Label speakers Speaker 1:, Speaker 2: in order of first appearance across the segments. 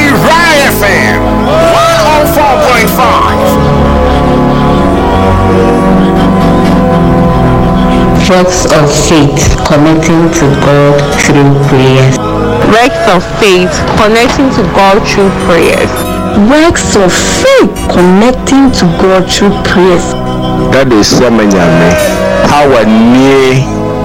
Speaker 1: Right FM 104.5.
Speaker 2: Works of faith connecting to God through prayers.
Speaker 3: Works of faith connecting to God through prayers.
Speaker 2: Works of faith connecting to God through prayers.
Speaker 4: That is Samanyame. Power near.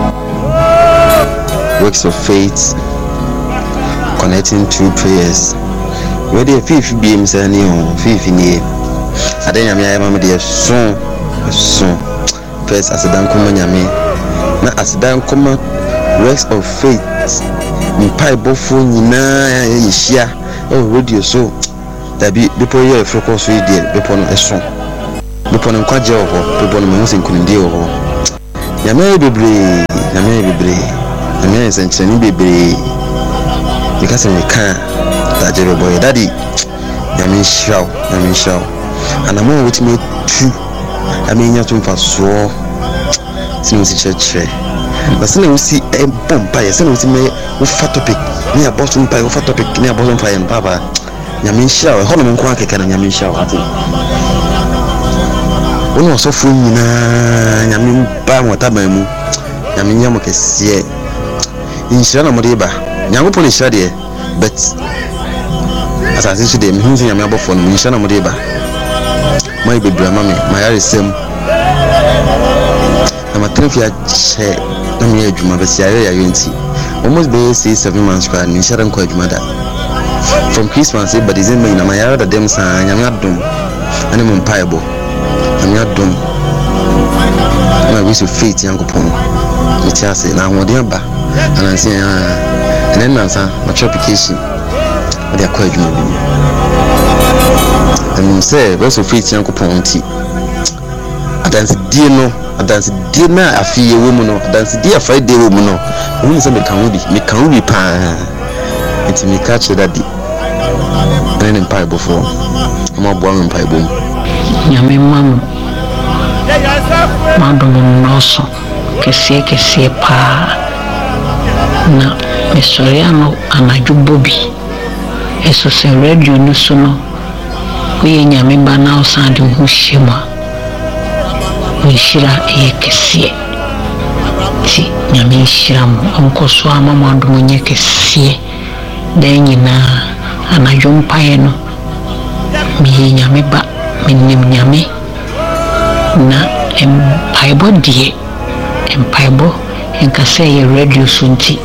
Speaker 5: Works of faith connecting through prayers. Where the fifth beams and you, fifth in here. I didn't have a soon. First, as a damn common yame. Now, as a damn common works of faith. In Bible phone, na share. Oh, radio so. That be before you focus with the upon a song. Upon a quadjo, upon a mouse in Kundio. Yame be brave, Yame is a training baby. Because I can't that Jerry boy, daddy. Yame shout. And I'm on with me too. I mean, you're too fast, so since church. But still, we see a bomb by a single fat topic near Boston Pie, fat topic near Boston Fire and Papa. Yamin shower, Holloman Quack and Yamin shower. One was so full, Yamin Bam, what Tabamu, Yamin Yamaka, see in Shana Modiba, Yamupon is shady, but as I said to them, who's in Yamabo phone, in Shana Modiba. My baby, mammy, my eyes same. I'm a 3 chair. Juma Bessia Unity. Almost be 7 months cry, and Sharon quite mother. From Christmas, but is in me, and my other dem sign, I'm not doomed. And I'm unpiable. I'm not doomed. My wish of faith, young upon the chassis, and I want the number. And I say, and then answer my application. But they are quite moving. And say, also faith, young upon tea. I dance dear no. Dance dinner a few woman, dance dear Friday woman. Who is a Mekarubi pan? It's me catch that then in Bible for more born in Bible.
Speaker 2: Yami Mam Madam Nosso, Kessie pa na Messoriano and I do Bobby. Eso se radio no sono. We Yamimba now sounding who shima. Nishira ekesie ti nyame shiramu onkoso amama ndo munye kesie denyi na anajompa no mi nyame ba minim nyame na empaibo die empaibo enkase ye radio sunti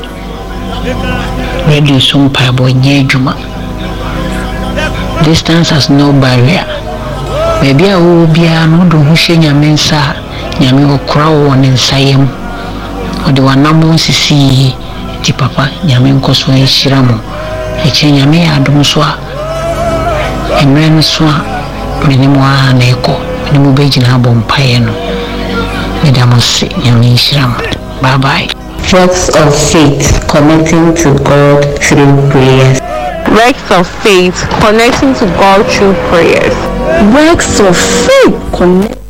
Speaker 2: radio sumpaibo nye juma. Distance has no barrier. Maybe I will be an old Hushing Yamensa, Yami or Crow on Insayem, or the one number see Tipapa, Yamin Cosway Shiramo, a Chenyame Adumswa, and Renswa, Minimoa and Echo, Minimubajin Habon Piano, Medamos Yamin Shiram. Bye bye. Works of faith connecting to God through prayers.
Speaker 3: Works of faith connecting to God through prayers.
Speaker 2: Works of faith connect.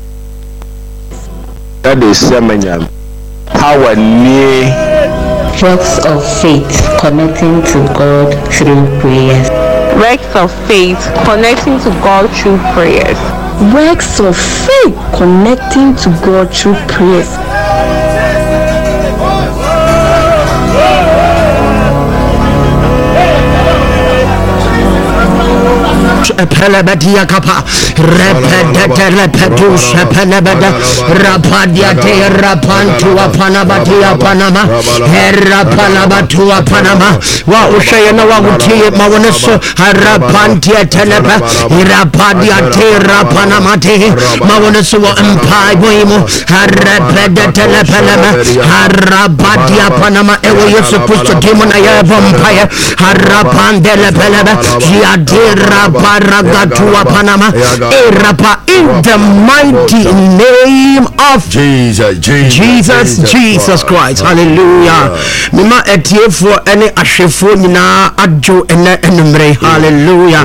Speaker 4: That is Samanyame. Power near.
Speaker 2: Works of faith connecting to God through prayers.
Speaker 3: Works of faith connecting to God through prayers.
Speaker 2: Works of faith connecting to God through prayers.
Speaker 6: Pelabadia Kappa, Repetus, Pelabada, Rapadia de Rapantua Panabatia Panama, Herapanabatua Panama, Waushayana Waguti, Mawaneso, Harapantia Telepa, Rapadia de Rapanamate, Mawaneso Empire, Harapeda Telepelema, Harapadia Panama, Ewa you're supposed to demon a vampire, Harapandela Peleba, Yadira Ragatua Panama, Erapa, in the mighty name of Jesus Christ. Hallelujah. Mima etie for any ashefo nyina adjo ene enumre. Hallelujah.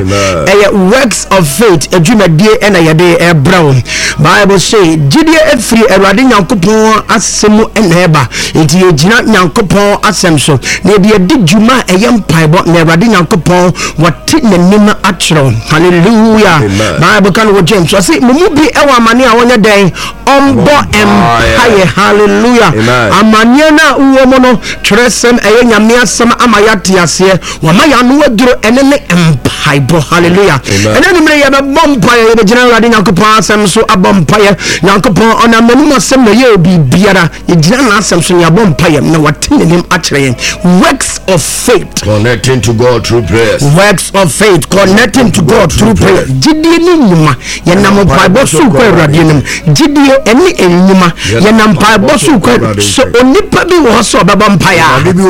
Speaker 6: Works of faith adwumadie ena yede ebrown. Bible say gidie efiri Awurade Nyankopɔn asemu eneba. Enti yegyina Nyankopɔn asem so. Na de di dwuma mpaebɔ na Awurade Nyankopɔn wate nanim akyerɛw. Hallelujah. Bible kan wo James so say mumu bi ewa amane a wonye den ombo empaye. Hallelujah. Amane na uwo mo no twerɛsɛm ɛyɛ nyame asɛm ama yate ase wa ma ya no waduro enene mpaebɔ. Hallelujah. Ene nimre ye bɛbɔ mpaye ye gyina Awurade Nyankopɔn asɛm so abɔ mpaye. Nyankopɔn ona manim asɛm na ye obi biara ye gyina na asɛm so ya bɔ mpaye na wate nanim akyerɛ. Works of faith
Speaker 1: connecting to God through prayers.
Speaker 6: Works of faith connecting to God through prayer. Jidie ni nyuma ye nam mpaebɔ so kwa Awurade nim. Jidie eni enyuma ye nam mpaebɔ so kwa so onipa bi wo so obɛbɔ mpaye.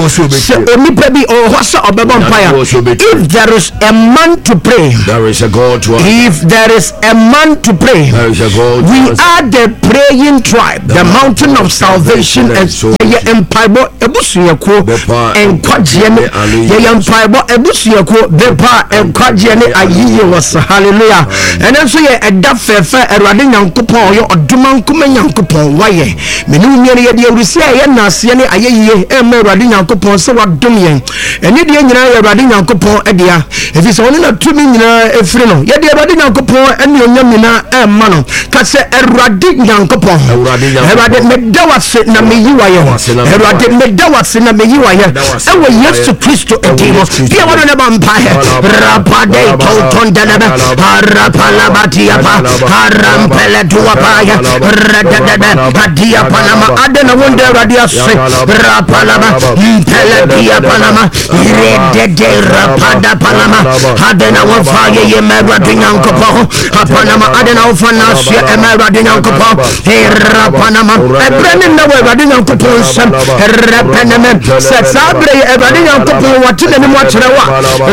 Speaker 6: So onipa bi wo so obɛbɔ mpaye. If there is a man to pray,
Speaker 1: there is a God to answer.
Speaker 6: If there is a man to pray,
Speaker 1: there is a God to
Speaker 6: we
Speaker 1: answer.
Speaker 6: are the praying tribe, the mountain of salvation, and ye mpaebɔ ebusuyako enkwagye ne ye mpaebɔ ebusuyako bepa enkwagye ne ayiye was. Hallelujah. And so ye ɛda fɛfɛ Awurade Nyankopɔn ɔyɛ ɔdoma nkoma Nyankopɔn wayɛ menu nyere ye de awusia ye naase ne ayeyiye ɛma Awurade Nyankopɔn sɛ wadom yɛn ɛne de nyina ye Awurade Nyankopɔn ɛdea efi sɛ ɔne na tumi nyina efiri no ye de Awurade Nyankopɔn ɛne onyam nyina ɛma no ka sɛ Awurade Nyankopɔn Awurade meda wase na meyi wayɛ Awurade meda wase na meyi wayɛ ɛwɔ Yesu Kristo ɛdimo bia wɔn ne bampae rapade tonton delebe harapalabatia pa harampele tuapaya rededede adia panama adena wonde radia se rapalaba impele dia panama redede rapada panama adena wofaye ye Awurade Nyankopɔn apanama adena wofana se Awurade Nyankopɔn rapanama ebrene na Awurade Nyankopɔn sam repeneme se sabre Awurade Nyankopɔn watene ne mo akyerɛwa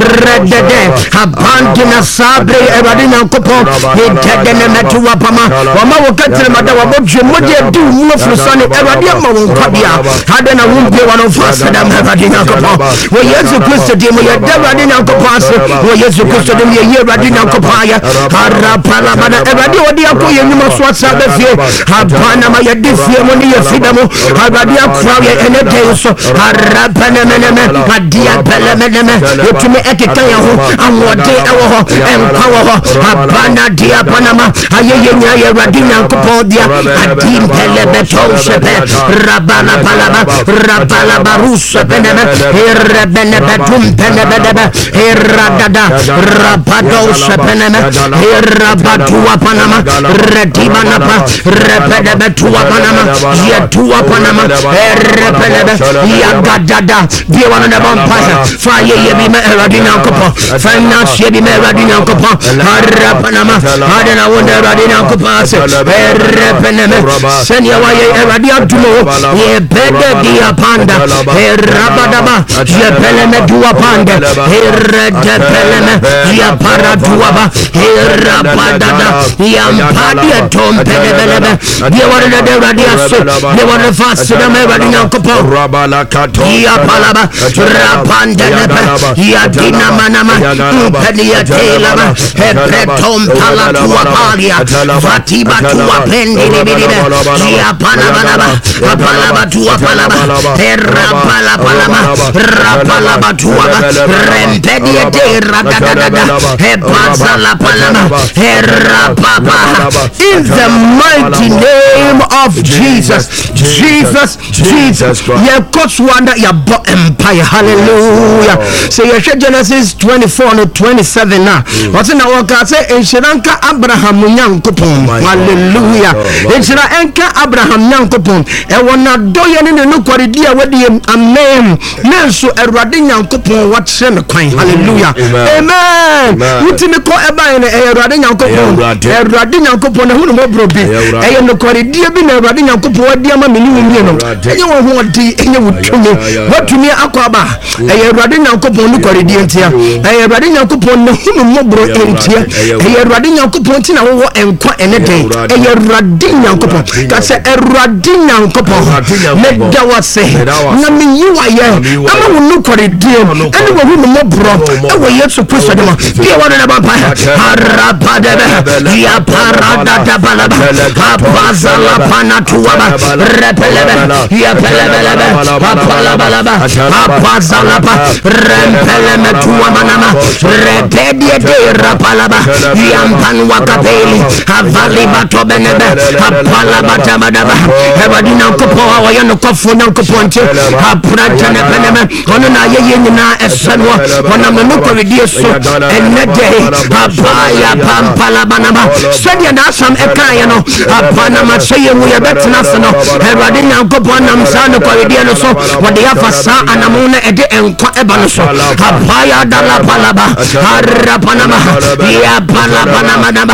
Speaker 6: redede abandina sabre Awurade Nyankopɔn hedede metu wapama wama wokatire mada wabodwe modie di mu frusane Awurade ama won kwabia adena wumpe wano fasa da Awurade Nyankopɔn wo Yesu Kristo di mo ye Awurade Nyankopɔn ase wo Yesu Kristo di mo ye Awurade Nyankopɔn ya harapala bana Awurade wodi akoye nyuma so asabe fie abana ma ye di fie mo ni ye fida mo Awurade akwa ye ene de so harapana meneme adia pele meneme otumi ekeka ya ho amode ewo ho enkwa wo ho abana dia panama ayeye nya ye Awurade Nyankopɔn dia adim pele beto sepe rabana palaba barusa peneme rebene betum penebe radada rabado sepeneme rabatua panama redibana pa repede betua panama yetua panama repede yagadada die wana na vampire fire ye bi me Awurade Nyankopɔn finance ye bi me Awurade Nyankopɔn harapanama adena wonde Awurade Nyankopɔn se repeneme senya wa ye Awurade adumo ye bede dia panda rabadaba ye peleme dua panda rede peleme ya para dua ba rabadada ya mpadi tompelebelebe die wana na Awurade ase die wana fast na Awurade Nyankopɔn ya palaba rapandelebe ya dinamanama mpenia telaba hepretom palatua palia fatiba tua pendilibilibe ya palaba tua palaba rapalaba tua rempedia de radadada hepazala palama herapapa in the mighty name of Jesus ye Koswanda ya bo empire. Hallelujah. Say so Genesis 24:27 na what's na waka say enhiranka Abraham Nyankopɔn. Hallelujah. Enhiranka Abraham Nyankopɔn e wona doye ne no kwaredi a wadi amen nanso Awurade Nyankopɔn wakyerɛ ne kwan. Hallelujah. Amen. Wutimi ko eba ne Awurade Nyankopɔn. Awurade Nyankopɔn na hunu mobro bi e no kwaredi bi na Awurade Nyankopɔn wadi ama meni wumie no enye wo ho odi enye wutumi watumi akwaba e Awurade Nyankopɔn no kwaredi ntia e Awurade Nyankopɔn na hunu mobro entia Erade Nyankopɔn ti na wo enkwa enede Erade Nyankopɔn ka se Erade Nyankopɔn me da wase na me yiwa ye ama wo no kore die ene wo hu mobro e wo Yesu Kristo de ma die wo na ba harapa de ya parada da balaba apazala panatuwa repelebe ya pelebelebe apalabalaba apazala pa rempeleme tuwa manama repedie de rapalaba yampan wakapeli avali batobenebe apalaba tabadaba Erade Nyankopɔn wa yano kofo Nyankopɔn aprata ne peneme ono na ye nyina esenwo ona me kore die so enede apaya pampala banaba sadia na asam ekaya no apana maseye mu ye betena se no Erade Nyankopɔn nam sa no kore die no so wode afasa anamu na ede enkwa eba no so apaya dala palaba arapanama ya palabana daba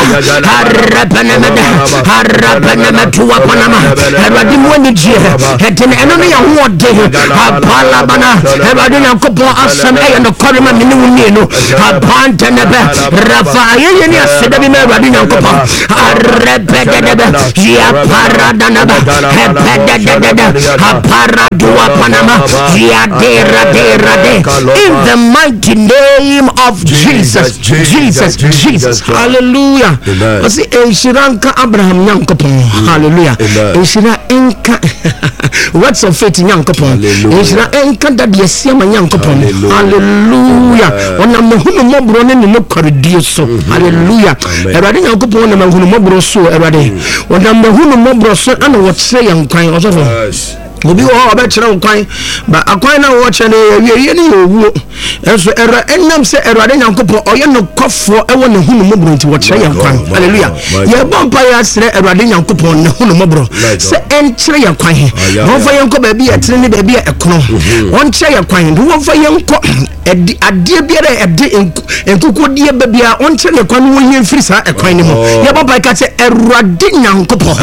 Speaker 6: arapanama tuwa panama Erade mu ni je etene eno ne ya wode apalabana Erade Nyankopɔn asam eya no kore ma mini wuni no apanta nebe rafa ye ni aseda bi me Erade Nyankopɔn arepedebe ya parada naba hepedede aparadua panama ya dera in the mighty name of Jesus. Hallelujah. Wasi enshiranka Abraham Nyankopɔn. Hallelujah. Enshira enka words of faith Nyankopɔn. Enshira enka dadi esiama Nyankopɔn. Hallelujah. Ona mohunu mobro ne no koredie so. Hallelujah. Erade Nyankopɔn na mohunu mobro so erade. Ona mohunu mobro so ana wo kire yankwan osofo. Obi wo ba kire nkwan ba akwan na wo kire ye ne owu enso era enam se Erade Nyankopɔn oye no kofo ewo ne hunu mobro nti wo kire yankwan. Hallelujah. Ye bompa ya sere Erade Nyankopɔn ne hunu mobro se enkire yankwan wo fa yanko ba bi etere ne ba bi ekono won kire yankwan wo fa yanko adie biara ede enkukodie ba bia won kire yakwan wo hie mfiri sa ekwan ne mo ye bompa ka se Erade Nyankopɔn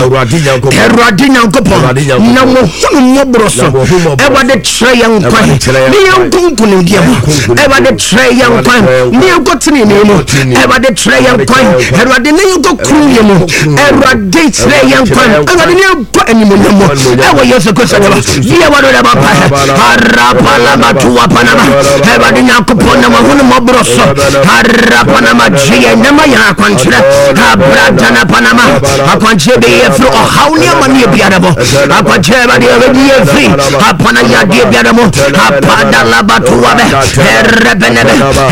Speaker 6: na mo hunu mobro so Erade kire yankwan ne yankunkunu die mo Erade kire yankwan ne yankotini ne mo Erade kire yankwan Erade ne yankokuru ye mo Erade kire yankwan Erade ne yanko animu ne mo ewo Yesu Kristo de die wado de ba harapala batuwa panama Erade Nyankopɔn na mahunu mobro so harapana magie ne ma ya akwankyere abrata na panama akwankyere be yefro ohawni amani biara bo akwankyere ba de yefri apana ya de biara mo apada la batuwa be herrebelebe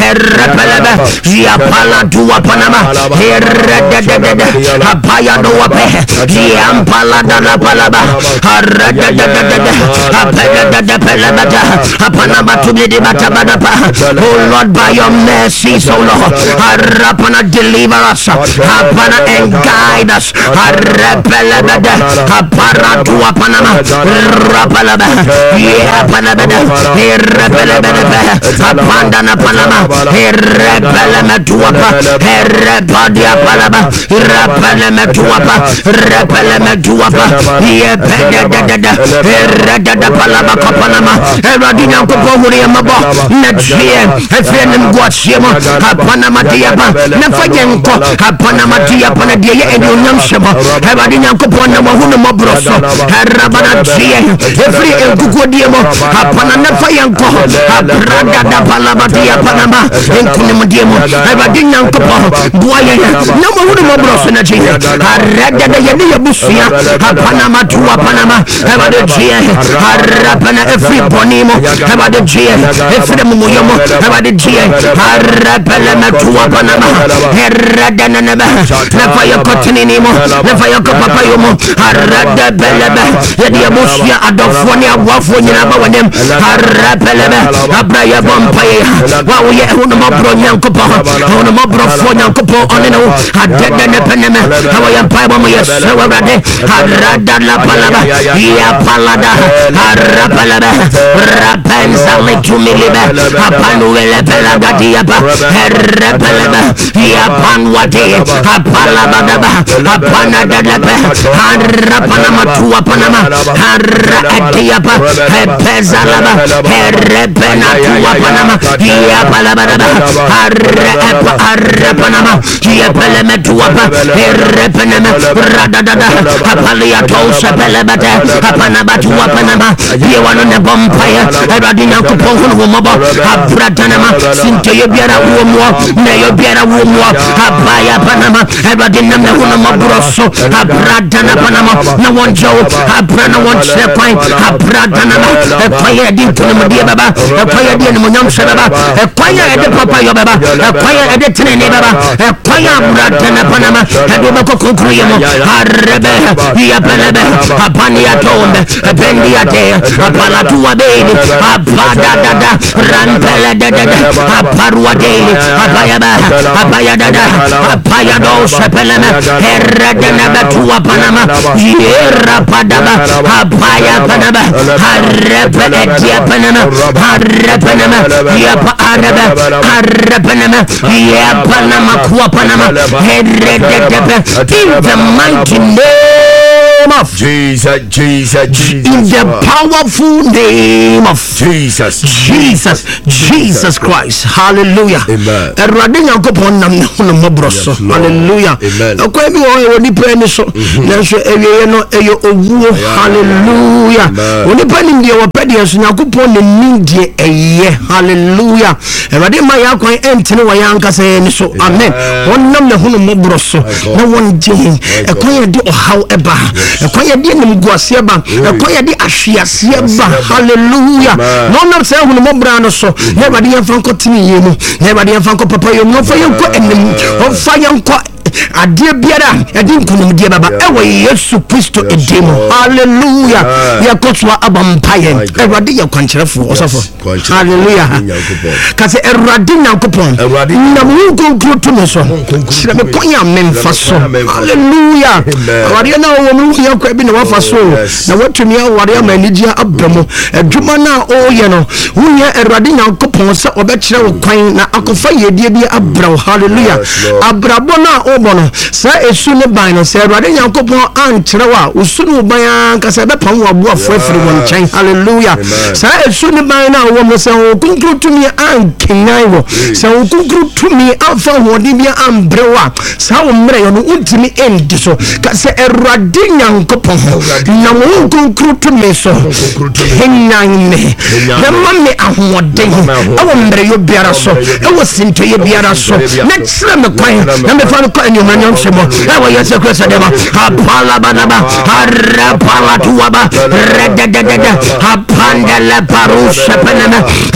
Speaker 6: ya pala tuwa panama herredede apaya do wape ya ampala dala palaba herredede apeda pelabata apana batubli de batabada pa. Oh Lord, by your mercy, so Lord, apana deliver us, apana and guide us, repelabada apara tu apanama rapalaba yeah panabada repelabada apanda panama repelama tu apa repadia palaba repelama tu apa yeah pedada redada palaba kapanama Erade Nyankopɔn huri amabo na jie efrenem guachemo apana matiaba na fayenko apana matiaba na die ye enyam shebo Erade Nyankopɔn na mahunu mobro so rabana jie efri enkukodiemo apana na fayenko abrada da palaba dia panama enkunim diemo Erade Nyankopɔn boye na mahunu mobro so na jie arada da ye ne busia apana matuwa panama Erade jie arapana efri bonimo Erade jie efre muyomo Erade jie arapele metuwa panama herada nanaba nafa yokotinimo nafa yokopapa yomo arada belebe yedi abusia adofo ne awafo nyina ba wanem arapele abraya bompaye wa wo ye hono mabro Nyankopɔn hono mabro fo Nyankopɔn onene wo adede ne peneme awo ye pai bo mo ye sewade arada la palaba ya palada arapele rapensa le tumilibe apanu ele pelaga diapa herrepelebe ya panwate apala badaba apana dadebe harapana matua panama Adiapa, Pezalaba, Repena, Panama, Yapalabaraba, Arrepanama, Yapelemetuapa, Repenama, Radada, Apaliatos, Pelebata, Apanabatua Panama, Yawana Bompire, Radina Kupon Wumaba, Abratanama, Sintia Biara Wumwa, Neo Biara Wumwa, Abaya Panama, Radina Brosso, Abradana Panama, no one Joe, Abrana one Shephine, Abradana, a fire did to the Madia Baba, a fire did Munam Shababa, a fire at the Papa Yobaba, a fire at the Tene Baba, a fire Bradana Panama, a Boko Concreamo, a Rebe, Yapelebe, a Pania Tombe, a Pendiate, a Palatua Baby, a Padada, Rampele, a Parua Daily, a Payaba, a Payadada, a Payado Shapelema, a Redanaba Panama, Yera Padaba, a Paya Panama, a Repetia Panama, a Repanama, Yapa Araba, a Repanama, Yapanama, Kuapanama, in the mighty name of
Speaker 1: Jesus,
Speaker 6: in the powerful name of Jesus Christ. Hallelujah.
Speaker 1: Amen.
Speaker 6: Hallelujah. Hallelujah. Hallelujah. Amen. No one did. However, hallelujah. No, not saying no brand so. Never the Franco Tini, never the Franco Papa, no for you, and fire. Adia biara edin kunum dia baba ewe Yesu Kristo edimo. Hallelujah. Ya kotwa abampaye erade ya kwancherefo osafo. Hallelujah. Kase erade nyankopon na mu konkro to me so sira me konya memfa so. Hallelujah. Awade na wo mu ya kwa bi na wafa so na watumi awade amanigia abamo adwuma na oye no wunya erade nyankopon se obekire wo kwan na akofa yedie bi abraw. Hallelujah. Abrabo na bono sa esu ne ban no se Awurade Nyankopon ankyerɛwa usunu ban ka se be pam wo aboafo afiri won nkyɛn. Hallelujah. Sa esu ne ban na wo mo se wo kunkuru tumi ankenyan wo se wo kunkuru tumi afa hode bia ambrewa sa wo mmerɛ yo no untimi endi so ka se Awurade Nyankopon na wo kunkuru tumi so henyan ne na mamme ahoɔden awo mmerɛ yo biara so awo sintoye biara so na kyerɛ me kwan na me fa no kwa nyom shemo awo Yesu Kristo dema apala banaba arapala tuaba rededede apanda la parusha penema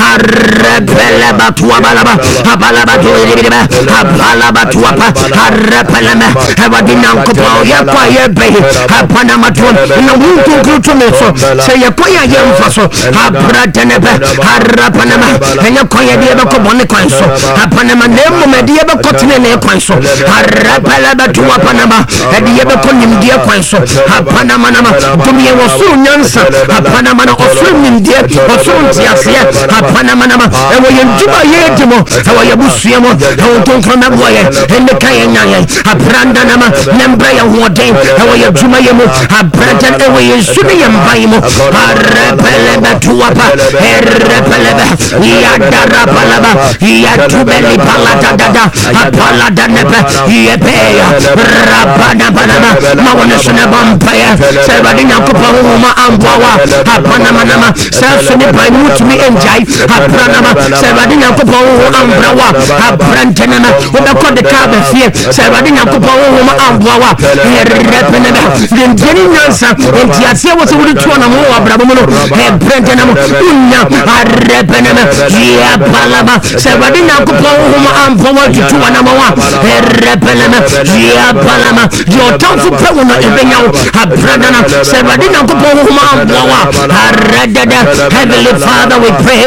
Speaker 6: arapela batuaba laba apala batuaba apala batuaba arapela abadina nkopo ya kwa yebe apana matuwa na wuku kutumeso se ya kwa ya yemfaso apratenebe arapanema enya kwa ya diebe ko bone kwanso apanema nemu mediebe ko tinene kwanso arapela batuwa panama ediebe ko nimdie kwanso apanama nama tumiye wosu nyansa apanama na osu nimdie osu ntiasie apanama nama ewo yenjuba yedimo ewo yebusuemo ewo tonkrona boye ende kaya nyaye apranda nama nembra ya hoden ewo yejuma yemu abranta ewo yesumi yembaimo arapela batuwa pa erapela ya darapala ya tubeli palata dada apala danebe yepeya rabana banama mawana suna bampaya sebadi nyakupa huma ambwawa apana manama sasuni baimutumi enjai aprana ma sebadi nyakupa huma ambrawa abranta nama ubeko de kabe fie sebadi nyakupa huma ambwawa repenebe ndeni nyansa entiasie woso wudi tuona mu abrabomo branta nama unya repenebe ya palama sebadi nyakupa huma ambwawa tuwa nama wa repenebe ya palama yo tanfu pewo na ebenyawo abradana sebadi nyakupa huma ambwawa aradada. Heavenly Father, we pray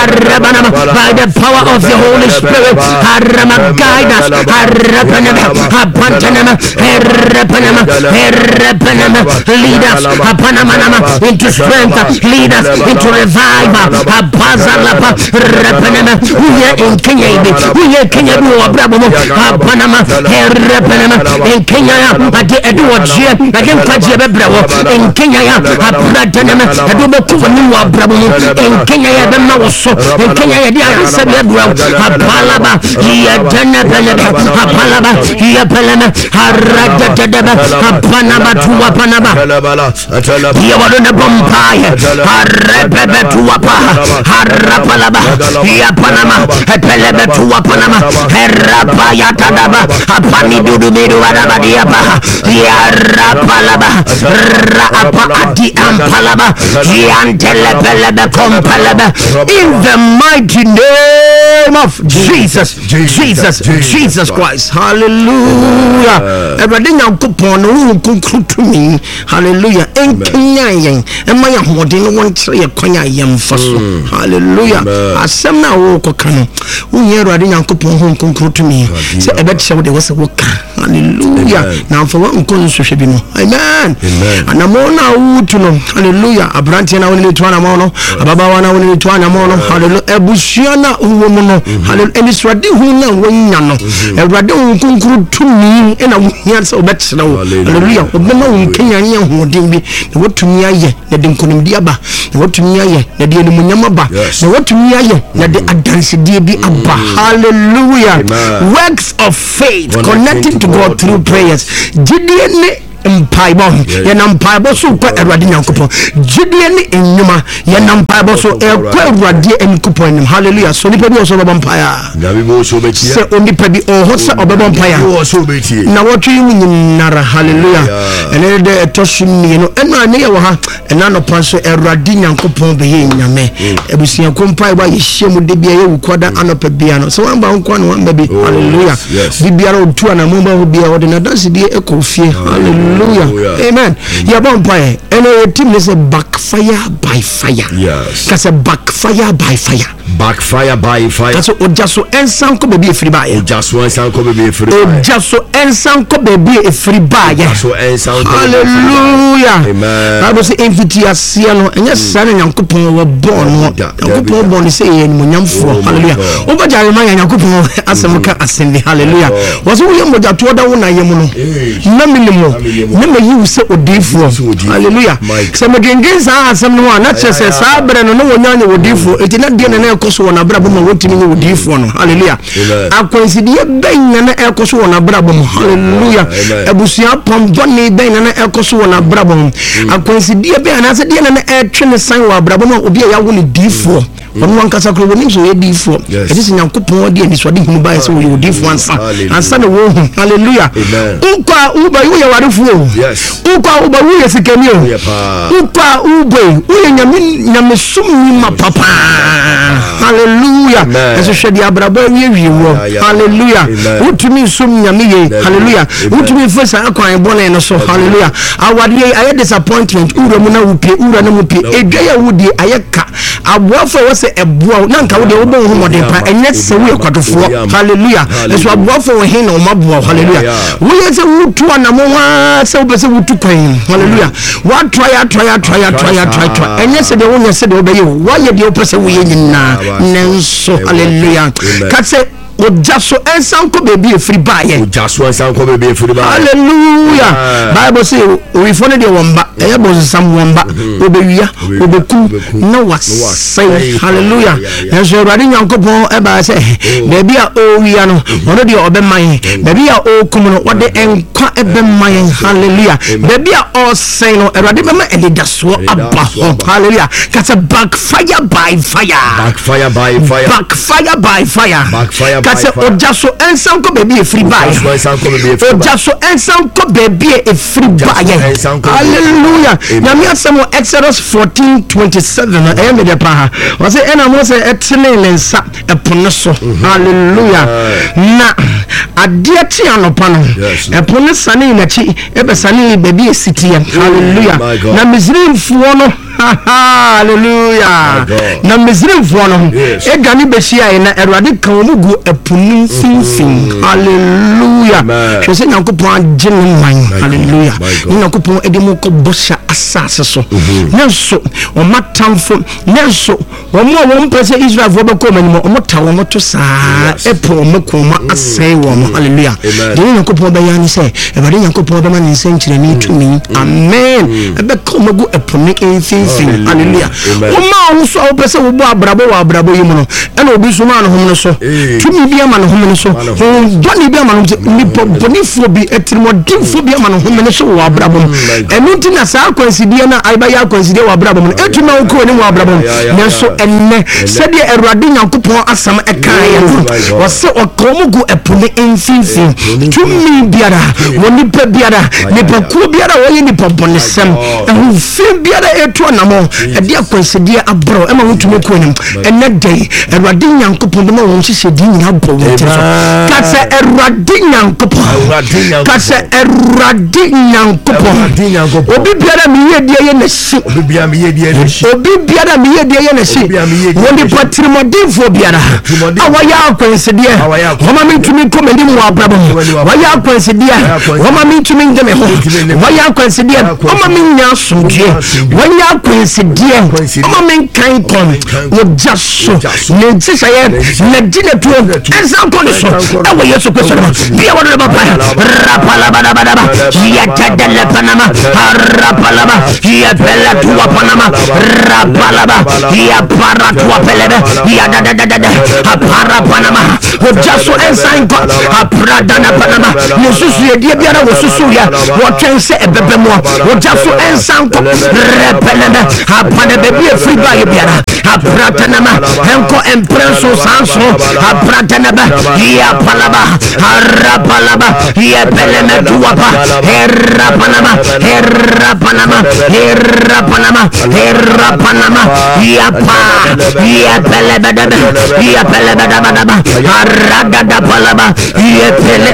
Speaker 6: by the power of the Holy Spirit, guide us, lead us into strength, lead us into revival, Apalapa Repenema in Kenya we Kenya do Abraham Panama Repenema in Kenya but the Edward again Kaji Bravo in Kenya Abratanema Adubaku Abraham in Kenya the Mawaso in Kenya the said Apalaba Apalaba Yapalama Haradadaba Panama to Panama Yawadona Bompire Harabebe to Wapa Harapalaba Yapanama Pelebe to Wapanama Herapaya Tadaba Apani Dudu Arabadiaba Yarapalaba Rapa Adi Ampalaba Yantelebelebe Compalaba in the mighty name of Jesus Christ. Hallelujah. Everything now coupon who conclude to me. Hallelujah. In Kenya and my holding one tree a Konya yam for hallelujah. As some now walk who hear riding and coupon who conclude to me. Say I bet there was a worker. Hallelujah. Now for one should be no. Amen. And I'm all now to know. Hallelujah. A branch and only to one mono. A babawana only to one mono. Hallelujah. A bushiana woman. Hallelujah. And it's ready who know when you know. A radio conclude to me and a yes or better. Hallelujah. Obama Kenya who didn't be the what to me aye. The Dinkunim Diaba. The what to me aye. The Diamunyamaba. The what to me aye. The Adansi Diabi Abba. Hallelujah. Works of faith connecting to God through prayers. Gideon Mpaibo yenam paibo so kwa Awurade Nyankopon gidie ne enyuma yenam paibo so kwa Awurade Nyankopon nim hallelujah so nipa bi so bampaya ngabi bo so betia se onipa bi ho se obampaya so betie na wotwe yin nara hallelujah ene de etoshimi no eno ane ye wo ha ena no pan so Awurade Nyankopon be ye nyame ebusia kompai ba ye hyemu de bia ye wukoda anopa bia no so wamba nko no wamba bi hallelujah bibiara otu ana momba ho bia wo de na dance die ekofie hallelujah. Amen. Your vampire. And a team is a backfire by fire. Yes. That's a backfire by fire. Backfire by fire. That's what just so and some could be a free buyer. Just so and some could be a free buyer. Just so and some could be a free buyer. So and some. Hallelujah. Amen. I was in Vitiasiano and yes, son and Yankupon were born. Yankupon born is saying Munyamfo. Hallelujah. Over Jeremiah and Yankupon Asamuka Assembly. Hallelujah. Was William with that water one I am. No. Remember you say odifo hallelujah some against someone not just say sabre no wonyanya odifo it na de na ekoso wona brabo mo wotimi ni odifo no hallelujah akwansidie ben na ekoso wona brabo mo hallelujah ebusia pomboni ben na ekoso wona brabo mo akwansidie ben na se de na etwe ne san wa brabo mo obi ya wo ni difo ono wankasa kro woni so ye difo it is Nyankopon de ni so de hunu ba so ye difo ansa na wo hallelujah ukwa uba yo ya warifo yes ukwa uba uye sikemi ukwa ube uye nyame sumni mapapa hallelujah eso shedi abrabo wiwi wo hallelujah utumi sum nyame ye hallelujah utumi fesa akwan bone no so hallelujah awade aye disappointment ura mu na wupe ura na mupe edwa ya wudi ayeka aboafo wose ebua na nka wode wo bo humode pa enye se wo kwadofo hallelujah eso aboafo wo hin na o maboa hallelujah wo ye se wutu na mo wa se obese wutu kwan hallelujah wa try enye se de wo nye se de obeye wa ye de opese wo ye nyina nenso hallelujah katse Ojaso ensanko baby a free buy. Ojaso ensanko baby a free buy. Hallelujah. Bible say we follow the wamba. Ebo some wamba. Obewia, obeku. No what say. Hallelujah. Enso radin yankopon eba say baby a o wi ano. Ono de obeman. Baby a o kumu what the enkwa ebeman. Hallelujah. Baby a o say no erade bema ede daso aba. Hallelujah. That's a backfire by fire. Backfire by fire. Backfire by fire. Backfire. Kase ojaso ensanko baby a free buy. Ojaso ensanko baby a free buy. Hallelujah. Nyame asemo Exodus 14:27 I am the pa. Was say ena mo say etene lensa epono so. Hallelujah. Na ade ati anopa no. Epono sane na chi ebe sane baby a city. Hallelujah. Na Misraim fuo no. Hallelujah. Na Misraim fuo no. E gani behia na Erade kan mu gu epunu finfin. Hallelujah. So say Nyankopon agene man. Hallelujah. Nyankopon edemu ko bosha asase so. Nenso o matamfo nenso wɔn pɛ sɛ Israel fo bɛkɔ wɔn anim wɔn ta wɔn to saa ɛpɔ wɔn kɔma asɛe wɔn hallelujah deɛ Nyankopɔn bɛyɛ ani sɛ ɛbɛde Nyankopɔn bɛma ne nsɛnkyerɛnne tumi amen ɛbɛka wɔn agu ɛpo ne mfimfini hallelujah wɔn a wɔn so a wɔpɛ sɛ wɔbɔ abrabɔ wɔ abrabɔ yi mu no ɛna obi so ma ne ho no so tumi bi ama ne ho no so dɔnni bi ama ne ho nipa bɔnifoɔ bi ɛtirimɔdenfoɔ bi ama ne ho no so wɔ abrabɔ mu ɛno nti na saa akwansideɛ na ayɛbɛyɛ akwansideɛ wɔ abrabɔ mu no ɛtumi a wɔkɔ ne mu wɔ abrabɔ mu nanso ɛnnɛ sɛdeɛ Awurade Nyankopɔn asɛm ɛkaeɛ no wɔsɛ ɔkɔɔ mu gu ɛpo ne mfimfini tumi biara wɔ nipa biara nipakuo biara wɔyɛ nipa bɔnesɛm ɛhofin biara ɛtu ɔnamɔ ɛde akwansideɛ aborɔ ɛma wotumi kɔ anim ɛnnɛ dɛn Awurade Nyankopɔn bɛma wɔn hyehyɛ di nyina bɔ wɔn tiri so ka sɛ Awurade Nyankopɔn ka sɛ Awurade Nyankopɔn obi biara meyɛ deɛ yɛ n'ahyi obi biara meyɛ deɛ yɛ n'ahyi wɔn nipa tirimɔdenfoɔ biara a wɔyɛ akwansideɛ wɔma me ntumi kɔ m'anim wɔ abrabɔ mu wɔyɛ akwansideɛ wɔma me ntumi ngye me ho wɔyɛ akwansideɛ wɔma me nya asomdue wɔyɛ akwansideɛ wɔma me nkan kɔn wɔgya so ne nhyehyɛeɛ na di natuo ɛnsa nkɔ ne so ɛwɔ Yesu Kristo no bia wɔde ne bapa rapalabadabadaba yɛtɛdɛlɛpanama rapalaba yɛpɛlɛtowapanama rapalaba yɛparatoapɛlɛbɛ yɛdadadadada aparapanama wɔgya so ɛnsa nkɔ apradanapanama ne susuyɛdeɛ biara wɔ susuyɛ wɔtwɛn sɛ ɛbɛbɛ mu wɔgya so ɛnsa nkɔ rɛpɛlɛbɛ apana baabi afiri baayɛ biara apratanama ɛnkɔ ɛmprɛnso sanso apratanaba yɛpalaba arapalaba yɛpɛlɛmɛ duwapa ɛrapanama ɛrapanama ɛrapanama ɛrapanama yɛpa yɛpɛlɛbɛdɛbɛ yɛpɛlɛbɛdɛbɛdɛbɛ aradadapalaba yɛpɛlɛ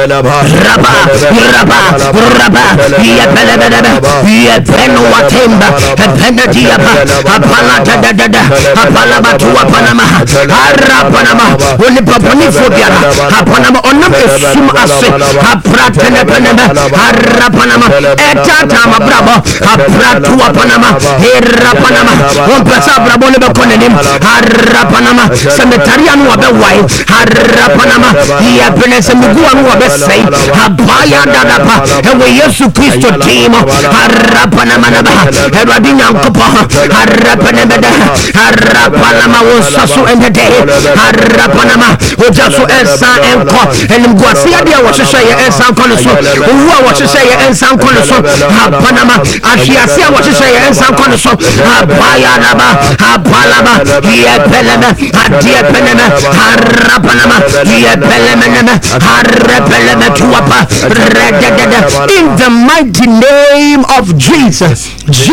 Speaker 6: raba raba raba yɛpɛlɛbɛdɛbɛ yɛpɛnuwatemba ɛpɛnadiyapa apalatadadada apalaba tuwapanama arapanama onipapɔnifo biara apanama ɔnam esum ase apratenepɛnɛbɛ arapanama ɛtatama brabɔ apratuwapanama erapanama wɔmpɛsɛ abrabɔ ne bɛkɔ n'anim arapanama sɛmetaria no wɔbɛwae arapanama yɛpene sɛ mugua no wɔbɛsɛe abaya dadapa ɛwɔ Yesu Kristo din mu arapanama naba Awurade Nyankopɔn arapanɛbɛda arapanama wo nsa so ɛndɛdɛ arapanama ogya so ɛnsa ɛnkɔ animguase adeɛ a wɔhyehyɛ yɛ ɛnsa nkɔ ne so owu a wɔhyehyɛ yɛ ɛnsa nkɔ ne so apanama ahwease a wɔhyehyɛ yɛ ɛnsa nkɔ ne so abaya naba apalaba yɛpɛlɛmɛ adeɛ pɛnɛmɛ arapanama yɛpɛlɛmɛnɛmɛ arɛpɛlɛmɛ tuwapa rɛdɛdɛdɛ in the mighty name of Jesus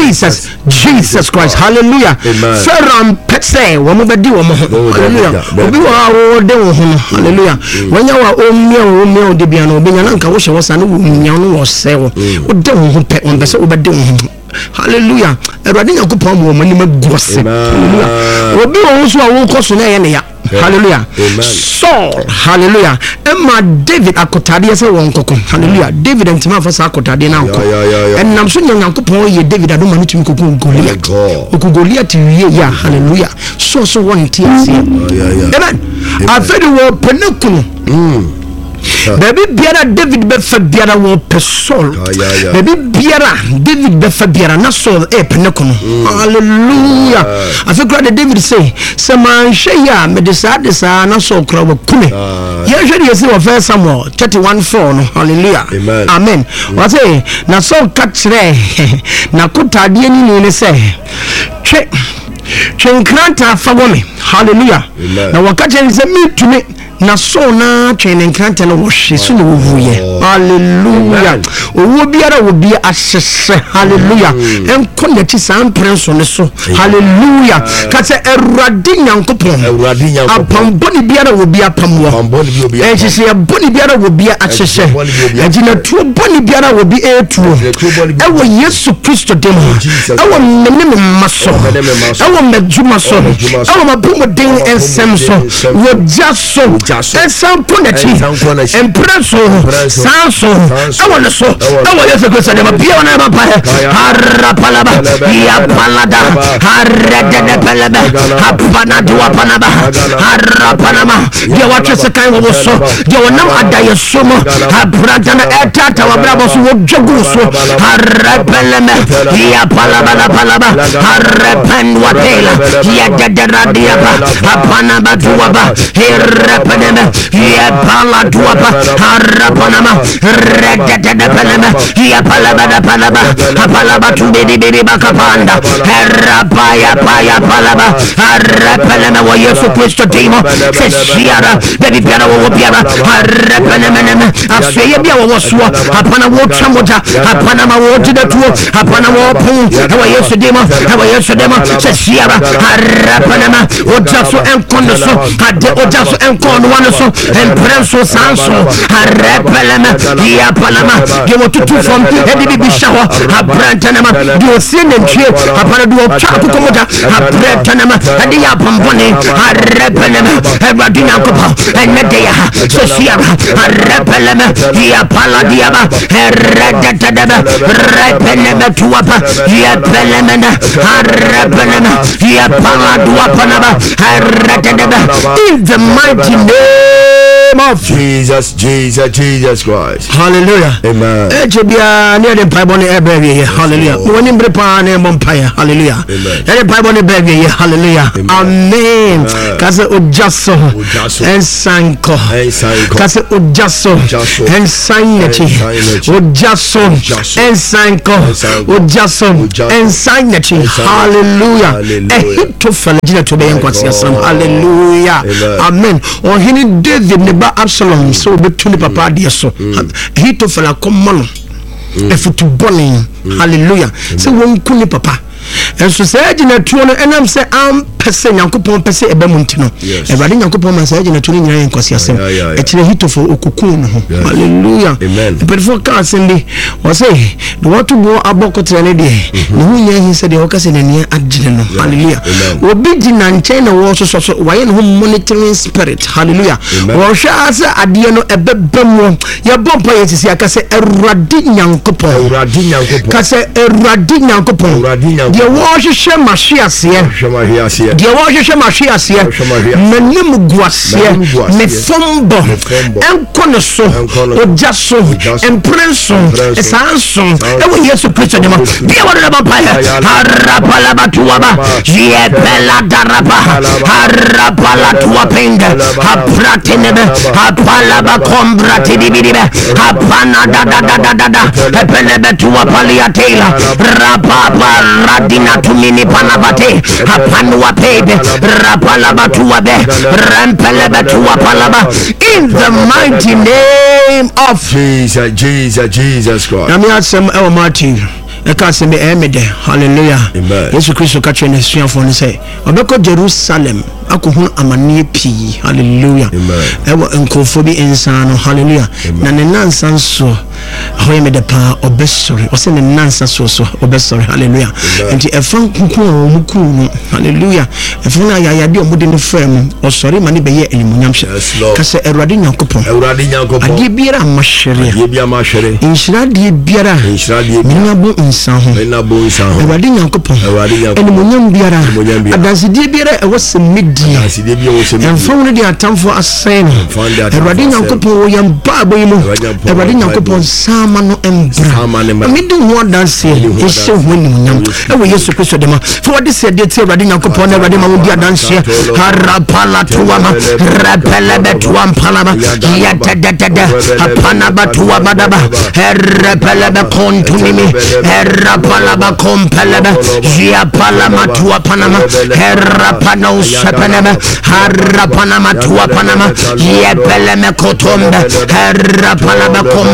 Speaker 6: Christ hallelujah Pharaoh pɛsɛ wɔn bɛdi wɔn ho hallelujah obi wɔ a wɔde wɔn ho hallelujah wɔnyɛ wɔ omiɛ ɔde bia no obi nya nanka wɔhyɛ wɔ sa no wɔnya no wɔ sɛ wɔ wɔde wɔn ho pɛ wɔn bɛsɛ wɔbɛde wɔn ho hallelujah Awurade Nyankopɔn mu wɔn anim agu ase hallelujah obi wɔ so a wɔkɔ so na ɛyɛ ne ya hallelujah Saul hallelujah Emma David akotadeɛ sɛ wɔn kɔkɔ hallelujah David ntima afa sa akotadeɛ na nkɔ ɛnam so Nyankopɔn yɛ David adoma no tumi kɔkɔ Goliath wie ya hallelujah so wɔn ti ase amen afɛdi wɔ penekunu Baby biara David befa biara wo pe Saul baby biara David befa biara na Saul penekono hallelujah afekura de David say man hwe me de sa na Saul kura wo kume ye hwe de say wo first Samuel 31:4 no hallelujah amen wa say na Saul ka kire na kotade ni ni say twenkranta fa wo me hallelujah na wakache ni say me tumi na so na twene krante no wohwe so no wuye hallelujah owo biara wo bia ahyehye hallelujah enko na ti san prenso ne so hallelujah ka se Awurade Nyankopɔn apamboni biara wo bia pamwo ehye boni biara wo bia ahyehye agina tuo boni biara wo bi etuo ewo Yesu Kristo dem ewo meneme maso ewo medjuma so ewo mabumo den ensem so wo jaso ensan konachi empreso sanso awon so awo yesu Kristo de bia na ba harapalaba ya palada harada palaba hapana duwa panaba harapanama ye watwe sekan wo so ye wonam adaye somo habrada na etata wabrabo so wodjogu so harapalama ya palaba palaba harapan watela ya dadaradia hapana baduwa ba harapanama ya paladuwa harapanama redada palama ya palaba hapalaba tu bedi bakapanda harapaya paya palaba harapalama wa Yesu Kristo dimo sesiara baby biara wo biara harapalama aseye bia wo so hapana wo chamoja hapana ma wo tidatuo hapana wo pu wa Yesu dimo sesiara harapalama ojaso enkondo so ade ojaso enkondo wano so emprenso sanso harapalama ya palama ge tutu from edi bi shawa abrantanama do sinentwe hapana do chapu komoja abrantanama adi ya pambone harapalama ebadina kopa enedeya sesiara harapalama ya paladiaba heredetadaba repelema tuapa ya pelemena harapalama ya paladua panaba heredetadaba in the mighty name of
Speaker 1: Jesus Christ.
Speaker 6: Hallelujah.
Speaker 1: Amen.
Speaker 6: Ejebia near the Bible every hallelujah. When in Brepan and Bompire, hallelujah. The Bible every hallelujah. Amen. Kase Ojaso and Sanko. Kase Ojaso and Sainati. Ojaso and Sanko. Ojaso and Sainati. Hallelujah. A hit to Falajina to be in Quasiasam. Hallelujah. Amen. Or he did the Absalom so between papa dear so he to fella common if to burning hallelujah so won kuni papa and so say na tuo no enam say am pese Nyankopon pese ebamunti no ebade Nyankopon man say na tuo nyina yen kwasi asem e kire hitofo okukun no hallelujah amen before can send o say the what to go abokotre ne de ne hu nya hin say de o kase na ne agire no hallelujah obi di na nchen na wo so waye no monitoring spirit hallelujah wo hwa ase ade no ebebam ye bompa ye sisi akase Erade Nyankopon kase Erade Nyankopon de wo hwehwe mahwiase de wo hwehwe mahwiase manim guase me fombo enkono so ojaso emprenso esanso ewo Yesu Kristo de ma bia wo de ba pa harapala batuaba ye bela daraba harapala tuapenda hapratenebe hapala ba kombrati dibidibe hapana da hepelebe tuapalia tela rapapa radina tumini panabate hapanwa pebe rapalaba tuabe rampelebe tuapalaba in the mighty name of
Speaker 1: Jesus Christ.
Speaker 6: Nami asem ewo Martin eka se me emede hallelujah Yesu Kristo ka chene suafo ne say obeko Jerusalem akohun amane pi hallelujah ewo enkofo bi insano hallelujah na ne nansan so hoye me de pa obesori o se ne nansan so obesori hallelujah enti efan kunkun o muku no hallelujah efan ayaya de omode ne frem o sori mane be ye elimunyam hye ka se Erade Nyankopon ade biara mashere inshira de biara minabo insan Erade Nyankopon elimunyam biara adanse de biara e wose medi enfon ne de atamfo asen Erade Nyankopon wo yam baabo yimu Erade Nyankopon sama no embra medi ho adanse e se ho elimunyam e wo Yesu Kristo de ma for what this de Erade Nyankopon Erade ma wo di adanse harapala tuama rapela betuam palaba yatadada hapana batua badaba herapela be kontunimi herapala ba kompelebe ya palama tua panama herapana usapanama harapana matua panama yepele me kotombe herapala ba komprate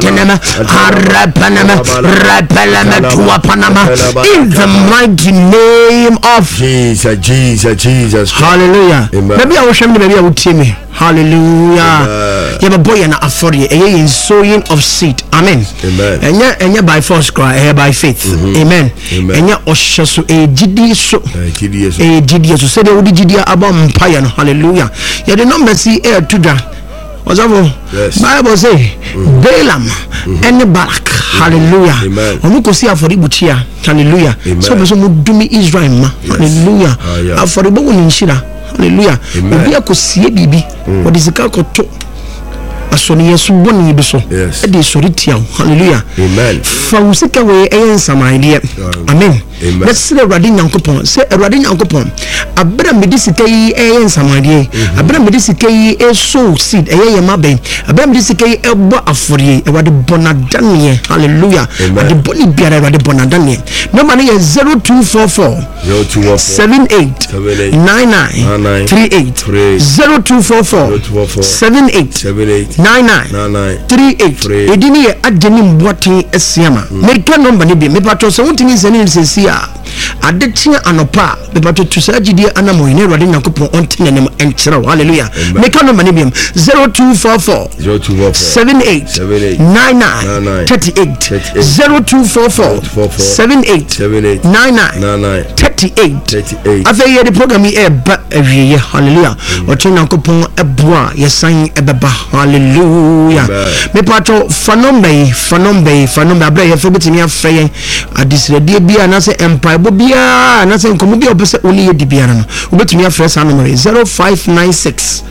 Speaker 6: Retenema, Arapanama, Rapelama, Tuapanama, in the mighty name of
Speaker 1: Jesus.
Speaker 6: Hallelujah. Maybe I will show me, maybe I will tell me. Hallelujah. You have a boy and a for you, a sowing of seed. Amen. And you by force cry, by faith. Amen. And you oshasu a GD so a GD so say the GD about empire. Hallelujah. You the number see air to that. What's up? Bible say Balaam and the Balak. Hallelujah. Omu ko see for the buchia. Hallelujah. So person mu do me Israel ma. Hallelujah. For the bogu nshira. Hallelujah. Obi akosie bibi. What is the kakoto? Asoni yesu boni bi so. E dey sori tia. Hallelujah.
Speaker 1: Amen.
Speaker 6: From sika we e nsamaide. Amen. Let's say Erade Nyankopon. Say Erade Nyankopon. Abra medisika yi e nsamaide. Abra medisika yi e sow seed e ye maben. Abra medisika yi e bo afori. Erade bonadanie. Hallelujah. Erade boni biara erade bonadanie. Number is 0244 78 99 38 0244 78 99 38. Edini ye adeni mbwati esiama. Merika number ni bi. Mepato se untini zeni nsesia. Adetia anopa. Mepato tusajidi anamo ine Erade Nyankopon ontine nemo enchira. Hallelujah. Merika number ni bi. 0244 78 99 38 0244 78 99 38. After you the program here, hallelujah. Watching Nyankopon eboa yesan ebeba. Hallelujah. Me pato fanombe abra ye fe betimi afre adisrede bia na se empaibo bia na se nkomo bia obese oni ye dibia no obetimi afre sa number 0596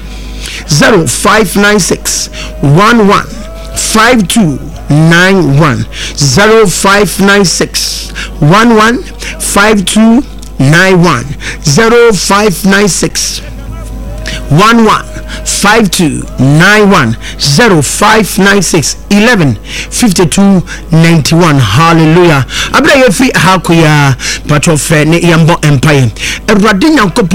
Speaker 6: 11 5291 0596 11 5291 0596 11 5291 0596 11 52 91. Hallelujah. Abra ye free hakoya patro fe ne yambo empire Erade Nyankopon